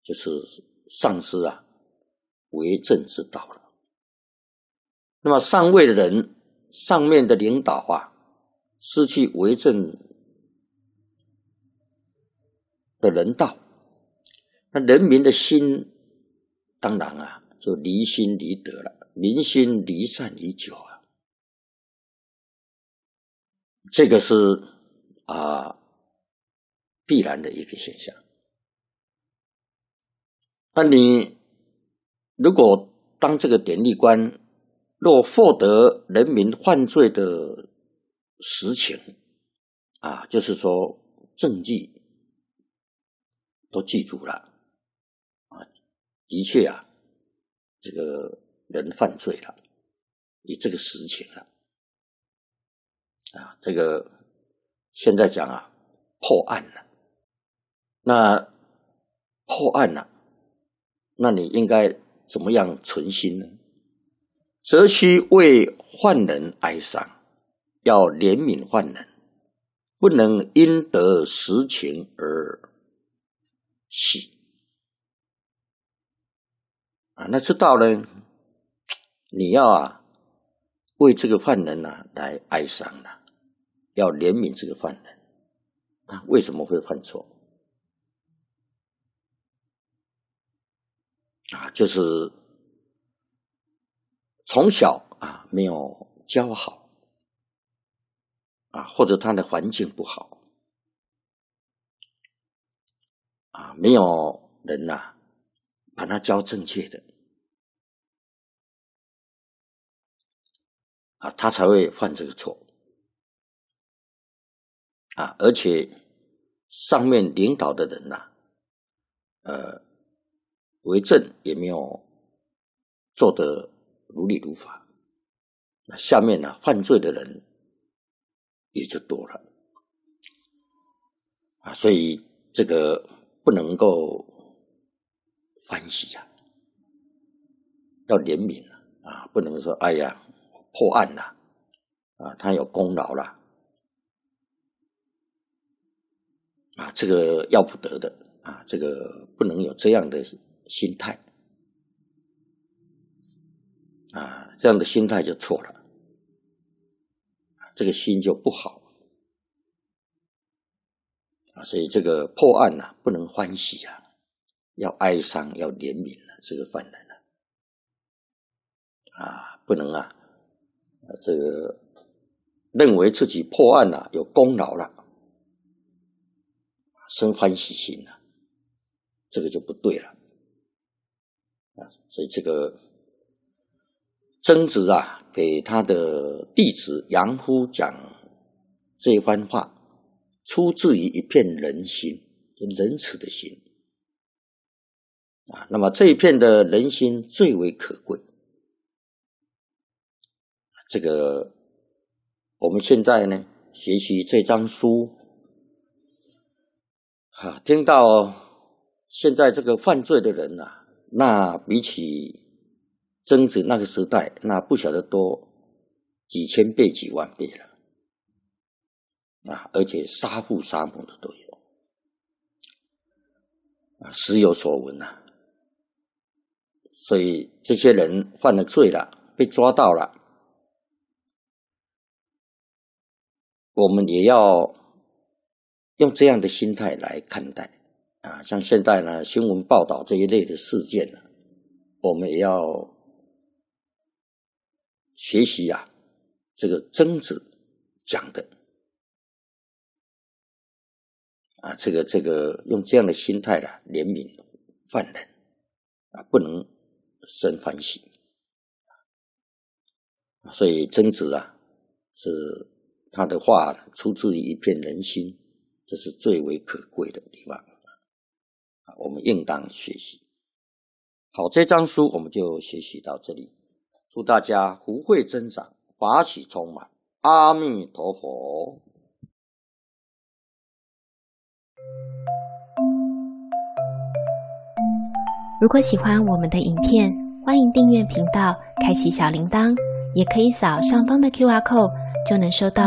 就是丧失为政之道了。那么上位的人，上面的领导失去为政的人道，那人民的心当然就离心离德了，民心离散已久这个是必然的一个现象。那你如果当这个典吏官，若获得人民犯罪的实情就是说证据都记住了的确这个人犯罪了，以这个实情了这个现在讲破案了。那破案了，那你应该怎么样存心呢？则须为犯人哀伤，要怜悯犯人，不能因得实情而喜那知道呢，你要为这个犯人来哀伤要怜悯这个犯人他为什么会犯错就是从小没有教好或者他的环境不好没有人把他教正确的他才会犯这个错而且上面领导的人为政也没有做得如理如法，那下面犯罪的人也就多了所以这个不能够欢喜要怜悯不能说哎呀破案了他有功劳了这个要不得的这个不能有这样的心态这样的心态就错了这个心就不好所以这个破案不能欢喜要哀伤要怜悯这个犯人不能这个认为自己破案有功劳了生欢喜心这个就不对了所以这个曾子给他的弟子杨夫讲这番话出自于一片仁心，仁慈的心那么这一片的人心最为可贵这个我们现在呢学习这张书听到现在这个犯罪的人那比起曾子那个时代那不晓得多几千倍几万倍了而且杀父杀母的都有时有所闻所以这些人犯了罪了被抓到了我们也要用这样的心态来看待像现在呢新闻报道这一类的事件我们也要学习这个曾子讲的这个用这样的心态怜悯犯人不能生欢喜所以曾子是他的话出自于一片人心，这是最为可贵的地方我们应当学习。好，这张书我们就学习到这里，祝大家福慧增长，法喜充满，阿弥陀佛。 如果喜欢我们的影片，欢迎订阅频道，开启小铃铛，也可以扫上方的 QR code，就能收到